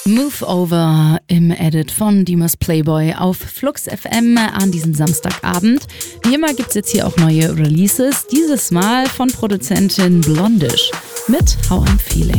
Move Over im Edit von Dimas Playboy auf Flux FM an diesem Samstagabend. Wie immer gibt es jetzt hier auch neue Releases, dieses Mal von Produzentin Blondish mit How I'm Feeling.